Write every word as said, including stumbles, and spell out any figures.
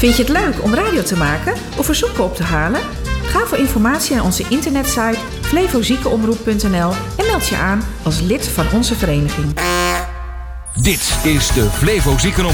Vind je het leuk om radio te maken of verzoeken op te halen? Ga voor informatie naar onze internetsite flevoziekenomroep punt n l en meld je aan als lid van onze vereniging. Dit is de Flevo Ziekenomroep.